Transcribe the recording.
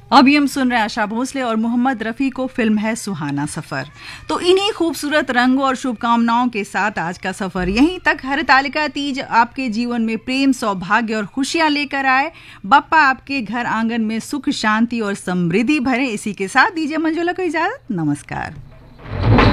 अभी हम सुन रहे हैं आशा भोसले और मोहम्मद रफ़ी को, फिल्म है सुहाना सफ़र। तो इन्हीं खूबसूरत रंगों और शुभकामनाओं के साथ आज का सफ़र यहीं तक। हरतालिका तीज आपके जीवन में प्रेम, सौभाग्य और खुशियां लेकर आए। बप्पा आपके घर आंगन में सुख, शांति और समृद्धि भरे। इसी के साथ दीजिए मंजुला को इजाजत। नमस्कार।